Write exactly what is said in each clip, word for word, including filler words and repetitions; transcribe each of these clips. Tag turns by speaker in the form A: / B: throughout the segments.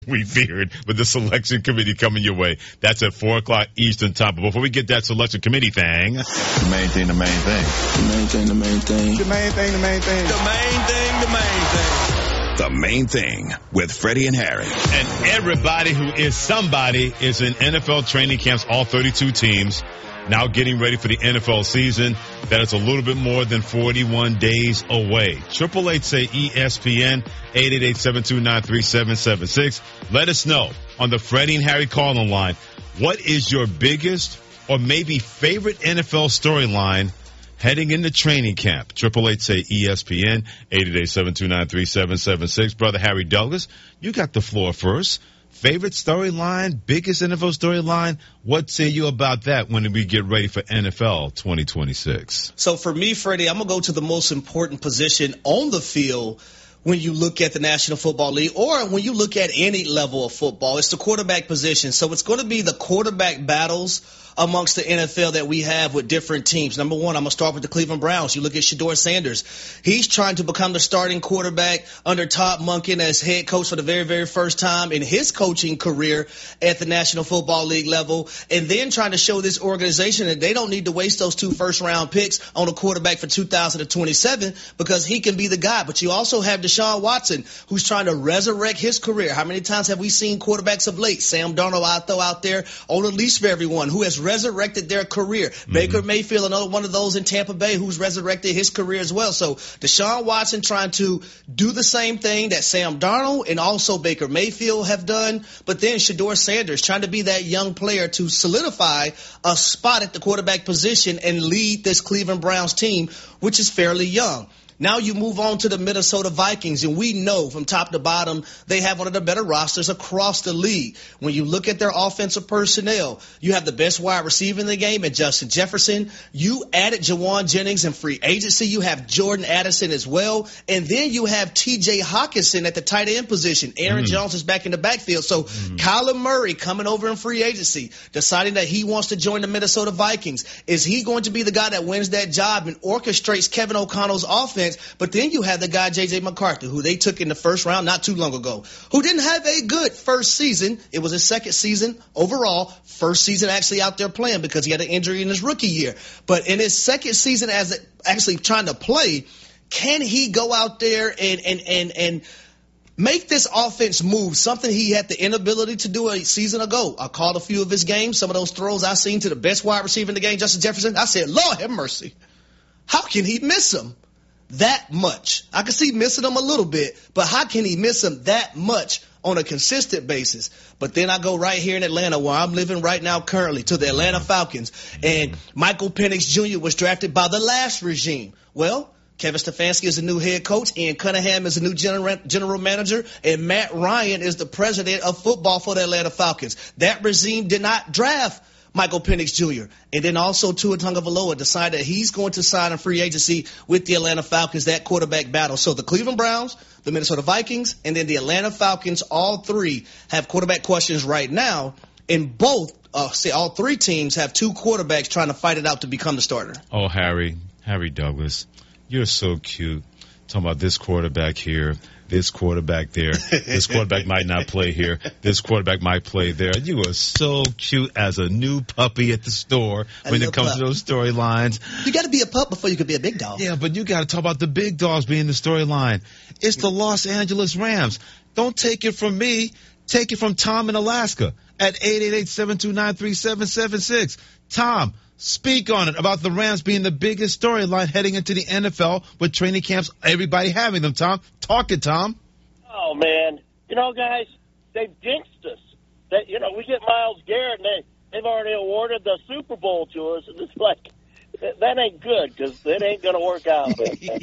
A: we feared with the selection committee coming your way. That's at four o'clock Eastern time. But before we get that selection committee thing.
B: The main thing, the main thing.
C: The main thing, the main thing.
D: The main thing, the main thing.
E: The main thing, the main thing.
F: The Main Thing with Freddie and Harry.
A: And everybody who is somebody is in N F L training camps, all thirty-two teams, now getting ready for the N F L season. That is a little bit more than forty-one days away. Triple eight say E S P N, eight eight eight, seven two nine, three seven seven six. Let us know on the Freddie and Harry call-in line, what is your biggest or maybe favorite N F L storyline heading into training camp? Triple eight say E S P N, eight eight eight, seven two nine, three seven seven six. Brother Harry Douglas, you got the floor first. Favorite storyline, biggest N F L storyline, what say you about that when we get ready for N F L twenty twenty-six?
G: So for me, Freddie, I'm going to go to the most important position on the field when you look at the National Football League or when you look at any level of football. It's the quarterback position. So it's going to be the quarterback battles amongst the N F L that we have with different teams. Number one, I'm going to start with the Cleveland Browns. You look at Shedeur Sanders. He's trying to become the starting quarterback under Todd Monken as head coach for the very, very first time in his coaching career at the National Football League level, and then trying to show this organization that they don't need to waste those two first-round picks on a quarterback for two thousand twenty-seven because he can be the guy. But you also have Deshaun Watson, who's trying to resurrect his career. How many times have we seen quarterbacks of late? Sam Darnold, I throw out there on the leash for everyone, who has resurrected their career. Mm-hmm. Baker Mayfield, another one of those in Tampa Bay who's resurrected his career as well. So Deshaun Watson trying to do the same thing that Sam Darnold and also Baker Mayfield have done, but then Shedeur Sanders trying to be that young player to solidify a spot at the quarterback position and lead this Cleveland Browns team, which is fairly young. Now you move on to the Minnesota Vikings, and we know from top to bottom they have one of the better rosters across the league. When you look at their offensive personnel, you have the best wide receiver in the game in Justin Jefferson. You added Jawan Jennings in free agency. You have Jordan Addison as well. And then you have T J Hawkinson at the tight end position. Aaron mm. Jones is back in the backfield. So mm. Kyler Murray coming over in free agency, deciding that he wants to join the Minnesota Vikings. Is he going to be the guy that wins that job and orchestrates Kevin O'Connell's offense? But then you have the guy, J J McCarthy, who they took in the first round not too long ago, who didn't have a good first season. It was his second season overall, first season actually out there playing because he had an injury in his rookie year. But in his second season as a, actually trying to play, can he go out there and, and, and, and make this offense move, something he had the inability to do a season ago? I called a few of his games, some of those throws I seen to the best wide receiver in the game, Justin Jefferson. I said, Lord have mercy. How can he miss him that much? I can see missing him a little bit, but how can he miss him that much on a consistent basis? But then I go right here in Atlanta, where I'm living right now currently, to the Atlanta Falcons. And Michael Penix Junior was drafted by the last regime. Well, Kevin Stefanski is the new head coach, Ian Cunningham is the new general, general manager, and Matt Ryan is the president of football for the Atlanta Falcons. That regime did not draft Michael Penix Junior And then also Tua Tagovailoa decided that he's going to sign a free agency with the Atlanta Falcons, that quarterback battle. So the Cleveland Browns, the Minnesota Vikings, and then the Atlanta Falcons, all three have quarterback questions right now. And both, uh, say all three teams have two quarterbacks trying to fight it out to become the starter.
A: Oh, Harry, Harry Douglas, you're so cute. Talking about this quarterback here, this quarterback there. This quarterback might not play here. This quarterback might play there. You are so cute as a new puppy at the store when it comes pup. to those storylines.
G: You got to be a pup before you can be a big dog.
A: Yeah, but you got to talk about the big dogs being the storyline. It's the Los Angeles Rams. Don't take it from me. Take it from Tom in Alaska at eight eight eight, seven two nine, three seven seven six. Tom, speak on it about the Rams being the biggest storyline heading into the N F L with training camps, everybody having them, Tom. Talk it, Tom.
H: Oh, man. You know, guys, they've jinxed us. They, you know, we get Myles Garrett, and they, they've already awarded the Super Bowl to us. And it's like, that ain't good because it ain't going to work out.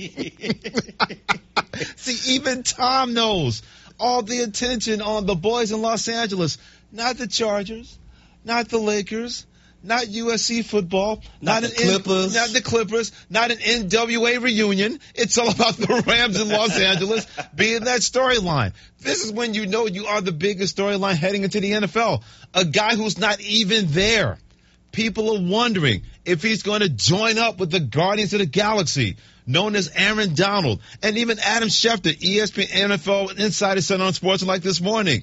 A: See, even Tom knows all the attention on the boys in Los Angeles, not the Chargers, not the Lakers, not U S C football,
G: not,
A: not
G: the an Clippers,
A: N, not the Clippers, not an N W A reunion. It's all about the Rams in Los Angeles being that storyline. This is when you know you are the biggest storyline heading into the N F L. A guy who's not even there. People are wondering if he's going to join up with the Guardians of the Galaxy, known as Aaron Donald, and even Adam Schefter, E S P N N F L Insider, said on Sports like this morning.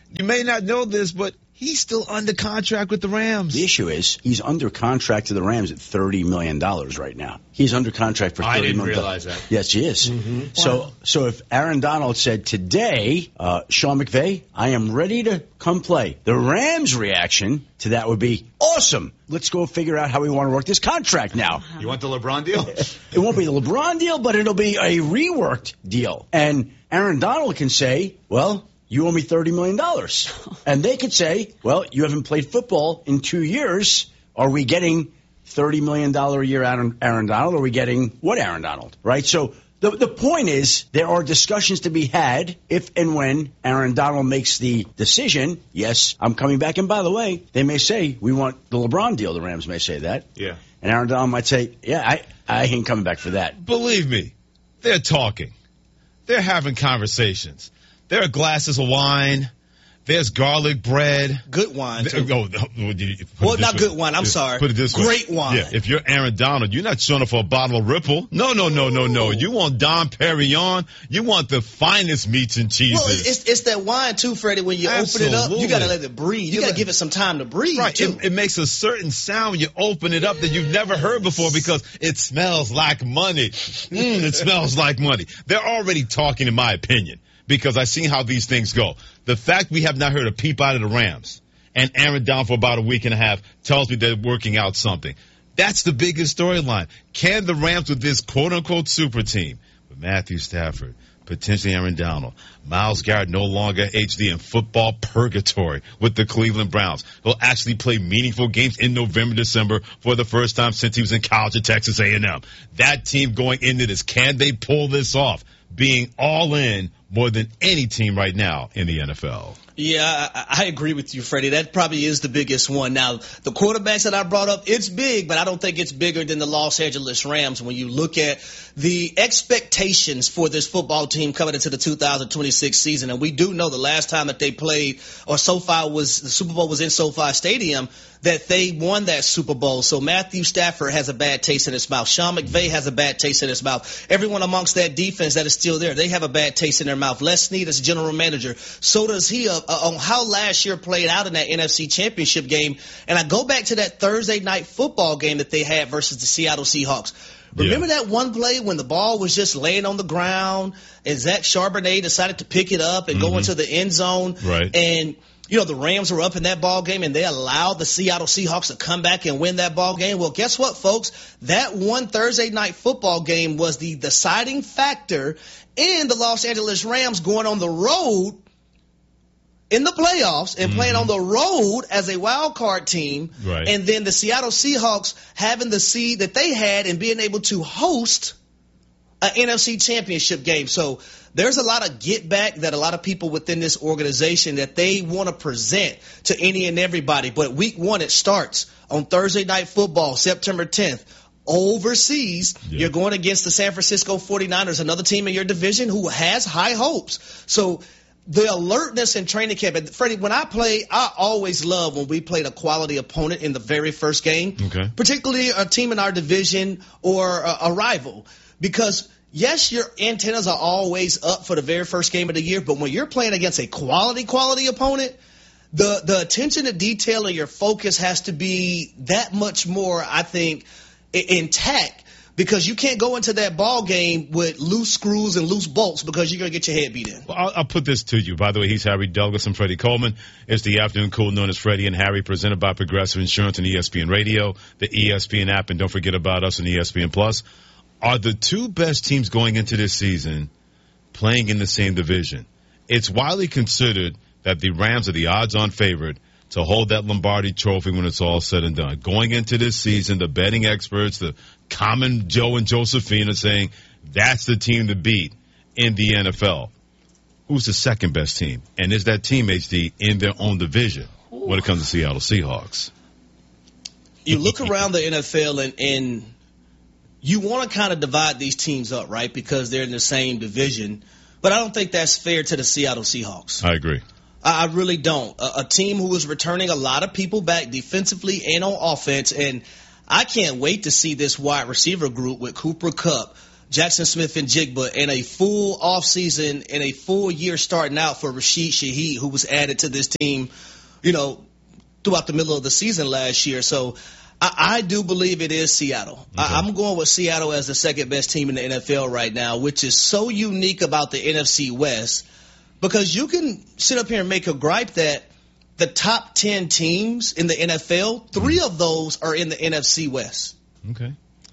A: you may not know this, but he's still under contract with the Rams.
D: The issue is he's under contract to the Rams at thirty million dollars right now. He's under contract for thirty million dollars.
I: I didn't realize that.
D: Yes, he is.
I: Mm-hmm.
D: So,
I: Wow.
D: so if Aaron Donald said today, uh, Sean McVay, I am ready to come play, the Rams' reaction to that would be awesome. Let's go figure out how we want to work this contract now.
I: You want the LeBron deal?
D: It won't be the LeBron deal, but it'll be a reworked deal. And Aaron Donald can say, well, you owe me thirty million dollars. And they could say, well, you haven't played football in two years. Are we getting thirty million dollars a year Aaron, Aaron Donald? Or are we getting what Aaron Donald? Right? So the, the point is there are discussions to be had if and when Aaron Donald makes the decision, yes, I'm coming back. And by the way, they may say, we want the LeBron deal. The Rams may say that.
I: Yeah.
D: And Aaron Donald might say, yeah, I, I ain't coming back for that.
A: Believe me, they're talking. They're having conversations. There are glasses of wine. There's garlic bread.
G: Good wine, too.
A: Oh, well,
G: Well, not good wine. I'm sorry.
A: Put it this way.
G: Great wine.
A: Yeah, if you're Aaron Donald, you're not showing up for a bottle of Ripple. No, no, no, no, no. You want Dom Perignon. You want the finest meats and cheeses.
G: Well, it's, it's that wine, too, Freddie. When you
A: Absolutely.
G: open it up, you got to let it breathe. You
A: Yeah,
G: got to
A: but-
G: give it some time to breathe,
A: Right.
G: too.
A: It, it makes a certain sound when you open it up that you've never heard before because it smells like money. Mm, it smells like money. They're already talking, in my opinion, because I've seen how these things go. The fact we have not heard a peep out of the Rams and Aaron Donald for about a week and a half tells me they're working out something. That's the biggest storyline. Can the Rams with this quote-unquote super team, with Matthew Stafford, potentially Aaron Donald, Myles Garrett no longer H D in football purgatory with the Cleveland Browns, he'll actually play meaningful games in November, December for the first time since he was in college at Texas A and M. That team going into this, can they pull this off? Being all in more than any team right now in the N F L.
G: Yeah, I, I agree with you, Freddie. That probably is the biggest one. Now, the quarterbacks that I brought up, it's big, but I don't think it's bigger than the Los Angeles Rams when you look at the expectations for this football team coming into the two thousand twenty-six season. And we do know the last time that they played, or SoFi was, the Super Bowl was in SoFi Stadium, that they won that Super Bowl. So Matthew Stafford has a bad taste in his mouth. Sean McVay has a bad taste in his mouth. Everyone amongst that defense that is still there, they have a bad taste in their mouth. Les Snead is general manager. So does he uh, on how last year played out in that N F C Championship game. And I go back to that Thursday night football game that they had versus the Seattle Seahawks. Remember yeah. that one play when the ball was just laying on the ground and Zach Charbonnet decided to pick it up and mm-hmm. go into the end zone?
A: Right.
G: And you know, the Rams were up in that ball game and they allowed the Seattle Seahawks to come back and win that ball game. Well, guess what, folks? That one Thursday night football game was the deciding factor in the Los Angeles Rams going on the road in the playoffs and mm-hmm. playing on the road as a wild card team.
A: Right.
G: And then the Seattle Seahawks having the seed that they had and being able to host an N F C Championship game. So there's a lot of get back that a lot of people within this organization that they want to present to any and everybody. But week one, it starts on Thursday Night Football, September tenth. Overseas, yeah. you're going against the San Francisco forty-niners, another team in your division who has high hopes. So the alertness in training camp, and Freddie, when I play, I always love when we played a quality opponent in the very first game,
A: okay.
G: particularly a team in our division or a, a rival, because yes, your antennas are always up for the very first game of the year, but when you're playing against a quality, quality opponent, the, the attention to detail and your focus has to be that much more, I think, intact, because you can't go into that ball game with loose screws and loose bolts because you're going to get your head beat in.
A: Well, I'll, I'll put this to you. By the way, he's Harry Douglas and Freddie Coleman. It's the afternoon cool known as Freddie and Harry, presented by Progressive Insurance and E S P N Radio, the E S P N app, and don't forget about us on E S P N Plus. Are the two best teams going into this season playing in the same division? It's widely considered that the Rams are the odds-on favorite to hold that Lombardi trophy when it's all said and done. Going into this season, the betting experts, the common Joe and Josephine are saying that's the team to beat in the N F L. Who's the second best team? And is that team, H D, in their own division when it comes to Seattle Seahawks?
G: You look around the N F L and, and you want to kind of divide these teams up, right, because they're in the same division. But I don't think that's fair to the Seattle Seahawks.
A: I agree.
G: I really don't. A, a team who is returning a lot of people back defensively and on offense, and I can't wait to see this wide receiver group with Cooper Kupp, Jackson Smith and Jigba, and a full offseason and a full year starting out for Rashid Shaheed, who was added to this team, you know, throughout the middle of the season last year. So I, I do believe it is Seattle. Okay. I, I'm going with Seattle as the second best team in the N F L right now, which is so unique about the N F C West, because you can sit up here and make a gripe that the top ten teams in the N F L, three of those are in the N F C West.
A: Okay.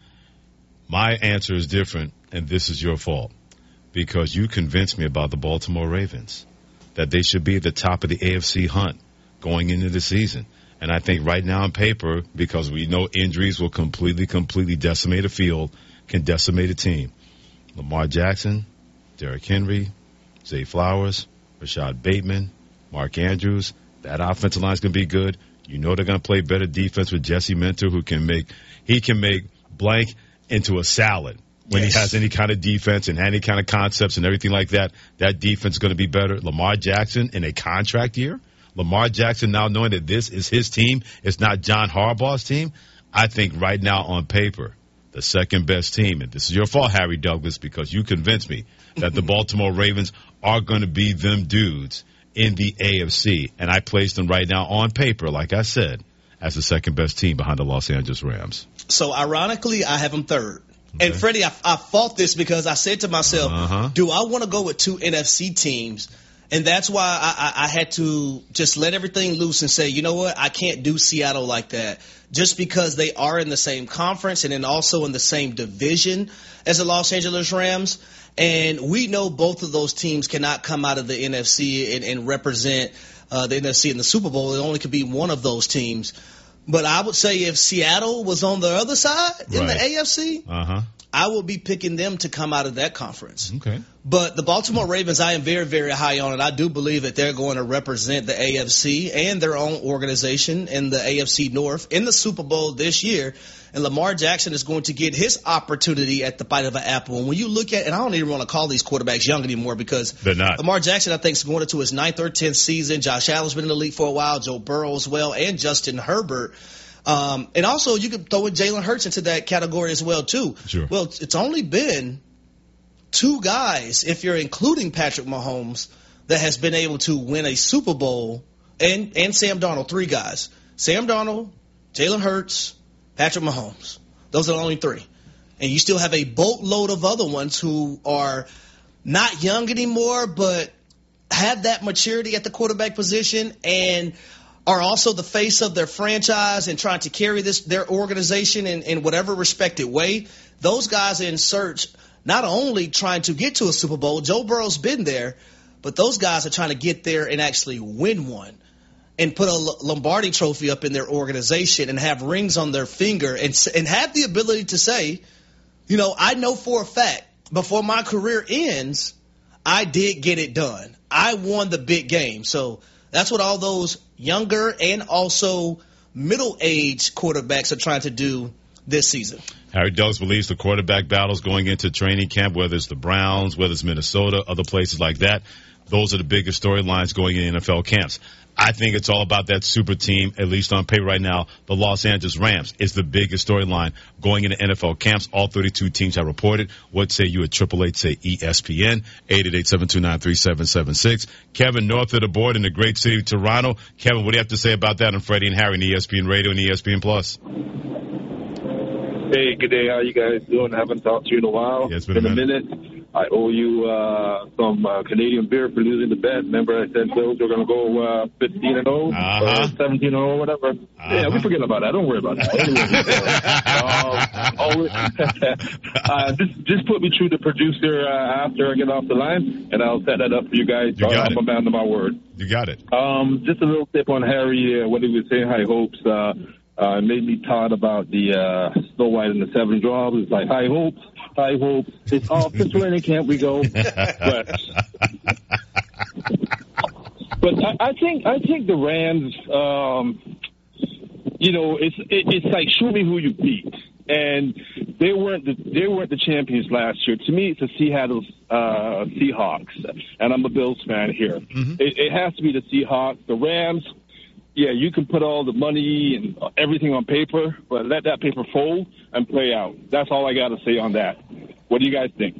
A: My answer is different, and this is your fault, because you convinced me about the Baltimore Ravens, that they should be at the top of the A F C hunt going into the season. And I think right now on paper, because we know injuries will completely, completely decimate a field, can decimate a team. Lamar Jackson, Derrick Henry, Zay Flowers, Rashad Bateman, Mark Andrews. That offensive line is going to be good. You know they're going to play better defense with Jesse Minter, who can make he can make blank into a salad when yes. he has any kind of defense and any kind of concepts and everything like that. That defense is going to be better. Lamar Jackson in a contract year. Lamar Jackson now knowing that this is his team, it's not John Harbaugh's team. I think right now on paper, the second best team, and this is your fault, Harry Douglas, because you convinced me that the Baltimore Ravens are going to be them dudes in the A F C, and I placed them right now on paper, like I said, as the second best team behind the Los Angeles Rams.
G: So, ironically, I have them third. Okay. And, Freddie, I, I fought this because I said to myself, uh-huh. do I want to go with two N F C teams? And that's why I, I, I had to just let everything loose and say, you know what, I can't do Seattle like that, just because they are in the same conference and then also in the same division as the Los Angeles Rams. And we know both of those teams cannot come out of the N F C and, and represent uh, the N F C in the Super Bowl. It only could be one of those teams. But I would say if Seattle was on the other side in right. the A F C, uh-huh. I would be picking them to come out of that conference.
A: Okay.
G: But the Baltimore Ravens, I am very, very high on it. I do believe that they're going to represent the A F C and their own organization in the A F C North in the Super Bowl this year. And Lamar Jackson is going to get his opportunity at the bite of an apple. And when you look at, and I don't even want to call these quarterbacks young anymore because
A: they're not.
G: Lamar Jackson, I think, is going into his ninth or tenth season. Josh Allen's been in the league for a while, Joe Burrow as well, and Justin Herbert. Um, and also, you could throw in Jalen Hurts into that category as well, too.
A: Sure.
G: Well, it's only been two guys, if you're including Patrick Mahomes, that has been able to win a Super Bowl, and, and Sam Darnold, three guys. Sam Darnold, Jalen Hurts, Patrick Mahomes. Those are the only three. And you still have a boatload of other ones who are not young anymore, but have that maturity at the quarterback position and are also the face of their franchise and trying to carry this their organization in, in whatever respected way. Those guys are in search, not only trying to get to a Super Bowl. Joe Burrow's been there, but those guys are trying to get there and actually win one and put a Lombardi trophy up in their organization and have rings on their finger and and have the ability to say, you know, I know for a fact before my career ends, I did get it done. I won the big game. So that's what all those younger and also middle-aged quarterbacks are trying to do this season.
A: Harry Douglas believes the quarterback battles going into training camp, whether it's the Browns, whether it's Minnesota, other places like that, those are the biggest storylines going in N F L camps. I think it's all about that super team, at least on paper right now. The Los Angeles Rams is the biggest storyline going into N F L camps. All thirty-two teams have reported. What say you at triple eight, say E S P N, eight eight eight, seven two nine, three seven seven six. Kevin, north of the board in the great city of Toronto. Kevin, what do you have to say about that on Freddie and Harry on E S P N Radio and E S P N Plus?
I: Hey, good day. How you guys doing? I haven't talked to you in a while.
A: Yeah, it's been, been a minute.
I: minute. I owe you uh, some uh, Canadian beer for losing the bet. Remember, I said those were going to go uh, fifteen and oh,
A: uh-huh.
I: or seventeen and oh, whatever. Uh-huh. Yeah, we forget about that. Don't worry about that. Anyway, um, uh, just just put me through the producer uh, after I get off the line, and I'll set that up for you guys.
A: You got
I: I'm
A: it.
I: a man to my word.
A: You got it.
I: Um, just a little tip on Harry, uh, what he was saying, high hopes. Uh, uh, it made me thought about the uh, Snow White and the Seven Dwarfs. It's like high hopes. I hope it's off to training camp we go. But, but I, I think I think the Rams, um, you know, it's it, it's like show me who you beat, and they weren't the, they weren't the champions last year. To me, it's the Seattle uh, Seahawks, and I'm a Bills fan here. Mm-hmm. It, it has to be the Seahawks. The Rams, yeah, you can put all the money and everything on paper, but let that paper fold and play out. That's all I got to say on that. What do you guys think?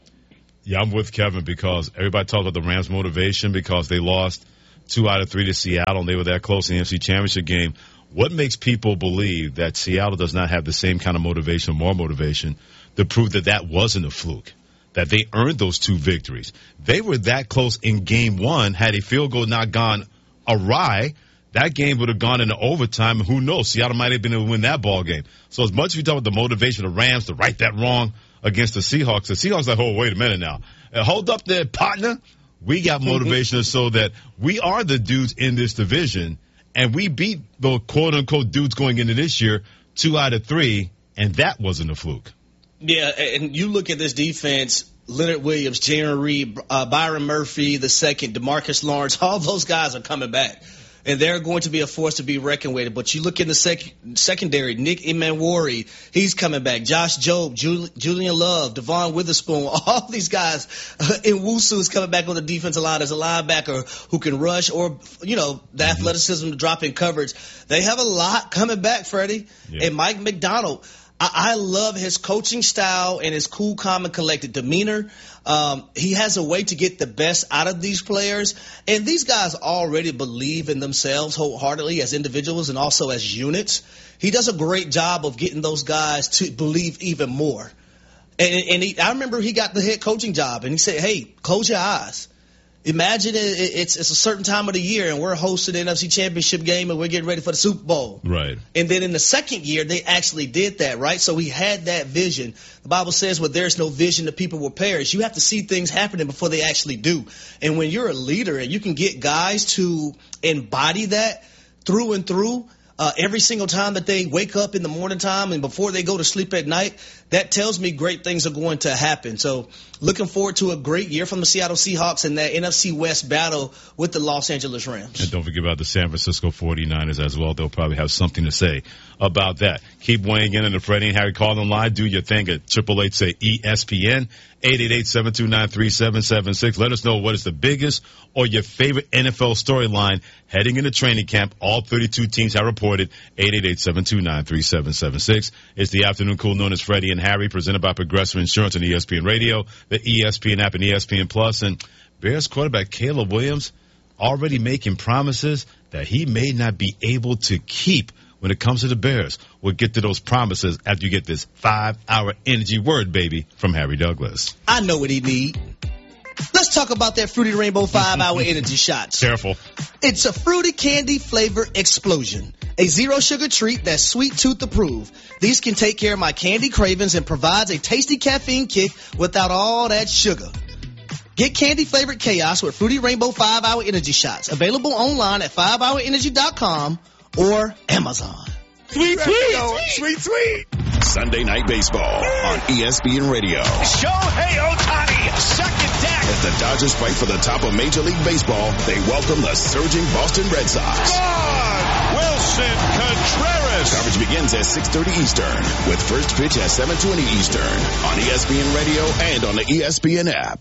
A: Yeah, I'm with Kevin because everybody talks about the Rams' motivation because they lost two out of three to Seattle and they were that close in the N F C Championship game. What makes people believe that Seattle does not have the same kind of motivation, more motivation, to prove that that wasn't a fluke, that they earned those two victories? They were that close in game one. Had a field goal not gone awry, that game would have gone into overtime. Who knows? Seattle might have been able to win that ball game. So as much as we talk about the motivation of the Rams to right that wrong against the Seahawks, the Seahawks are like, oh, wait a minute now. Uh, hold up there, partner. We got motivation so that we are the dudes in this division, and we beat the quote-unquote dudes going into this year two out of three, and that wasn't a fluke.
G: Yeah, and you look at this defense, Leonard Williams, Jaron Reed, uh, Byron Murphy, the second, DeMarcus Lawrence, all those guys are coming back. And they're going to be a force to be reckoned with. But you look in the sec- secondary, Nick Emmanwori, he's coming back. Josh Jobe, Jul- Julian Love, Devon Witherspoon, all these guys. Uh, Nwusu is coming back on the defensive line as a linebacker who can rush or, you know, the mm-hmm. athleticism to drop in coverage. They have a lot coming back, Freddie. Yeah. And Mike McDonald, I, I love his coaching style and his cool, calm, and collected demeanor. Um, he has a way to get the best out of these players. And these guys already believe in themselves wholeheartedly as individuals and also as units. He does a great job of getting those guys to believe even more. And, and he, I remember he got the head coaching job, and he said, hey, close your eyes. Imagine it, it's it's a certain time of the year, and we're hosting the N F C Championship game, and we're getting ready for the Super Bowl.
A: Right.
G: And then in the second year, they actually did that, right? So he had that vision. The Bible says, well, there's no vision, the people will perish. You have to see things happening before they actually do. And when you're a leader and you can get guys to embody that through and through, Uh, every single time that they wake up in the morning time and before they go to sleep at night, that tells me great things are going to happen. So looking forward to a great year from the Seattle Seahawks and that N F C West battle with the Los Angeles Rams.
A: And don't forget about the San Francisco forty-niners as well. They'll probably have something to say about that. Keep weighing in on the Freddie and Harry calling line. Do your thing at eight eight eight, say E S P N, eight eight eight, seven two nine, three seven seven six. Let us know what is the biggest or your favorite N F L storyline heading into training camp. All thirty-two teams have reported. eight eight eight, seven two nine, three seven seven six. It's the afternoon cool known as Freddie and Harry, presented by Progressive Insurance and E S P N Radio, the E S P N app, and E S P N Plus. And Bears quarterback Caleb Williams already making promises that he may not be able to keep when it comes to the Bears. We'll get to those promises after you get this five-hour energy word, baby, from Harry Douglas.
G: I know what he need. Let's talk about that Fruity Rainbow five-hour energy shots.
A: Careful.
G: It's a fruity candy flavor explosion. A zero-sugar treat that's sweet tooth approved. These can take care of my candy cravings and provides a tasty caffeine kick without all that sugar. Get candy-flavored chaos with Fruity Rainbow five-hour energy shots. Available online at five hour energy dot com or Amazon.
A: Sweet, sweet, sweet, sweet.
F: Sunday Night Baseball on E S P N Radio.
E: Shohei Ohtani, second deck.
F: As the Dodgers fight for the top of Major League Baseball, they welcome the surging Boston Red Sox.
E: Gone! Wilson Contreras.
F: Coverage begins at six thirty Eastern with first pitch at seven twenty Eastern on E S P N Radio and on the E S P N app.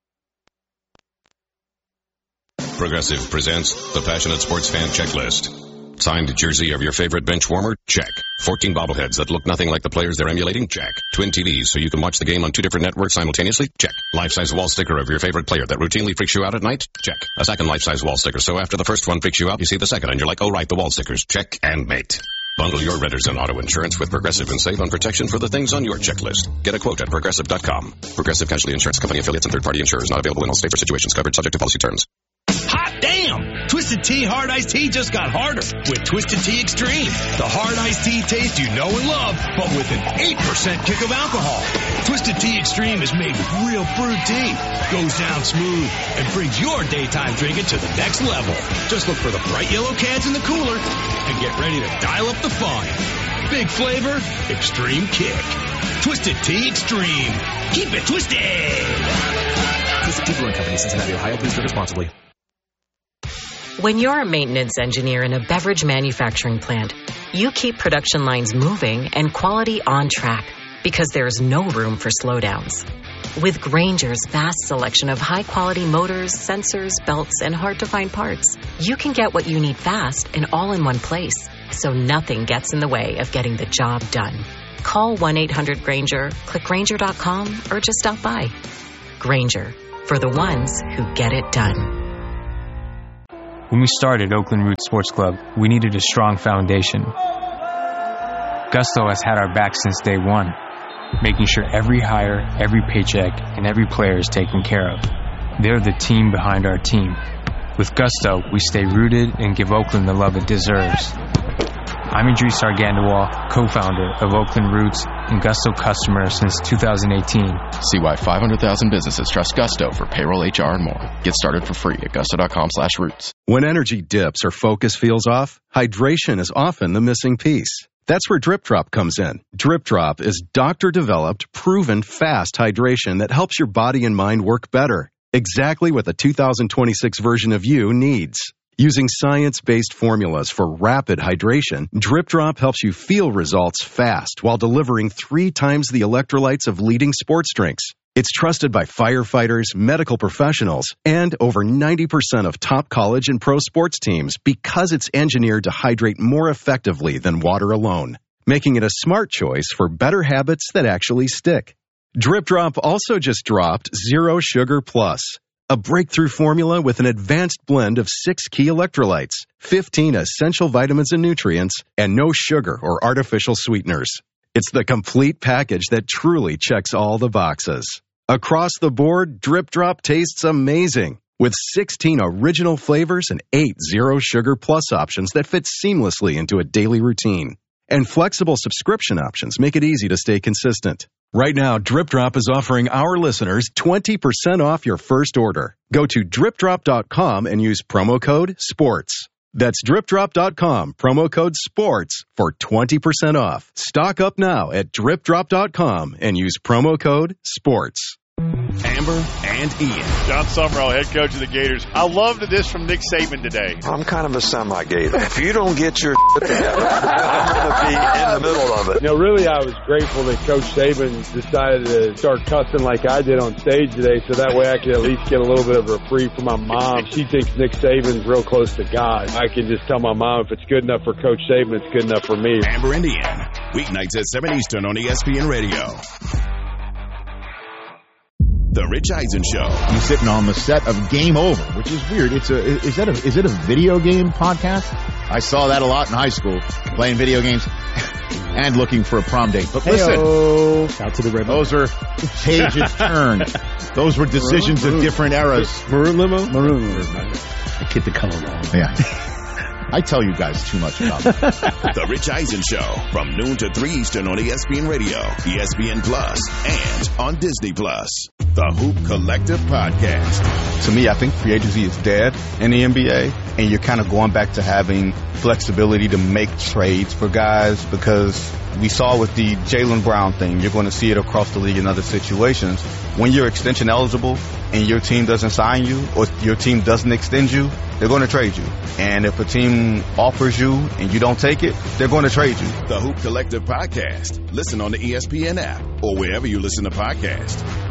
J: Progressive presents the Passionate Sports Fan Checklist. Signed jersey of your favorite bench warmer? Check. fourteen bobbleheads that look nothing like the players they're emulating? Check. Twin T Vs so you can watch the game on two different networks simultaneously? Check. Life-size wall sticker of your favorite player that routinely freaks you out at night? Check. A second life-size wall sticker so after the first one freaks you out, you see the second and you're like, oh right, the wall stickers. Check and mate. Bundle your renters and auto insurance with Progressive and save on protection for the things on your checklist. Get a quote at Progressive dot com. Progressive Casualty Insurance Company affiliates and third-party insurers not available in all states or situations. Covered subject to policy terms.
K: Hot damn! Twisted Tea Hard Iced Tea just got harder with Twisted Tea Extreme. The hard iced tea taste you know and love, but with an eight percent kick of alcohol. Twisted Tea Extreme is made with real brewed tea, goes down smooth, and brings your daytime drinking to the next level. Just look for the bright yellow cans in the cooler and get ready to dial up the fun. Big flavor, extreme kick. Twisted Tea Extreme. Keep it twisted!
L: Twisted Tea Brewing Company, Cincinnati, Ohio. Please drink responsibly.
M: When you're a maintenance engineer in a beverage manufacturing plant, you keep production lines moving and quality on track because there's no room for slowdowns. With Grainger's vast selection of high-quality motors, sensors, belts, and hard-to-find parts, you can get what you need fast and all in one place, so nothing gets in the way of getting the job done. Call one eight hundred Grainger, click Grainger dot com, or just stop by. Grainger, for the ones who get it done.
N: When we started Oakland Roots Sports Club, we needed a strong foundation. Gusto has had our back since day one, making sure every hire, every paycheck, and every player is taken care of. They're the team behind our team. With Gusto, we stay rooted and give Oakland the love it deserves. I'm Idris Argandawal, co-founder of Oakland Roots and Gusto customer since two thousand eighteen.
O: See why five hundred thousand businesses trust Gusto for payroll, H R, and more. Get started for free at gusto.com slash roots.
P: When energy dips or focus feels off, hydration is often the missing piece. That's where Drip Drop comes in. Drip Drop is doctor-developed, proven, fast hydration that helps your body and mind work better. Exactly what the two thousand twenty-six version of you needs. Using science-based formulas for rapid hydration, Drip Drop helps you feel results fast while delivering three times the electrolytes of leading sports drinks. It's trusted by firefighters, medical professionals, and over ninety percent of top college and pro sports teams because it's engineered to hydrate more effectively than water alone, making it a smart choice for better habits that actually stick. Drip Drop also just dropped Zero Sugar Plus, a breakthrough formula with an advanced blend of six key electrolytes, fifteen essential vitamins and nutrients, and no sugar or artificial sweeteners. It's the complete package that truly checks all the boxes. Across the board, Drip Drop tastes amazing, with sixteen original flavors and eight Zero Sugar Plus options that fit seamlessly into a daily routine. And flexible subscription options make it easy to stay consistent. Right now, Drip Drop is offering our listeners twenty percent off your first order. Go to drip drop dot com and use promo code SPORTS. That's drip drop dot com, promo code SPORTS for twenty percent off. Stock up now at drip drop dot com and use promo code SPORTS.
F: Amber and Ian.
E: John Summerall, head coach of the Gators. I loved this from Nick Saban today.
B: I'm kind of a semi-gator. If you don't get your together, I'm going to be in the middle of it.
Q: You know, really, I was grateful that Coach Saban decided to start cussing like I did on stage today, so that way I could at least get a little bit of a reprieve from my mom. She thinks Nick Saban's real close to God. I can just tell my mom if it's good enough for Coach Saban, it's good enough for me.
F: Amber and Ian, weeknights at seven Eastern on E S P N Radio. The Rich Eisen Show.
R: He's sitting on the set of Game Over, which is weird. It's a is that a is it a video game podcast? I saw that a lot in high school, playing video games and looking for a prom date. But
S: Hey-o.
R: listen,
S: Out to the red
R: those are pages turned. Those were decisions
S: Maroon,
R: of different eras.
S: Maroon limo? Maroon limo. I get the color wrong.
R: Yeah. I tell you guys too much about it.
F: The Rich Eisen Show from noon to three Eastern on E S P N Radio, E S P N Plus, and on Disney Plus. The Hoop Collective Podcast.
T: To me, I think free agency is dead in the N B A, and you're kind of going back to having flexibility to make trades for guys, because we saw with the Jaylen Brown thing, you're going to see it across the league in other situations. When you're extension eligible and your team doesn't sign you or your team doesn't extend you, they're going to trade you. And if a team offers you and you don't take it, they're going to trade you.
F: The Hoop Collective Podcast. Listen on the E S P N app or wherever you listen to podcasts.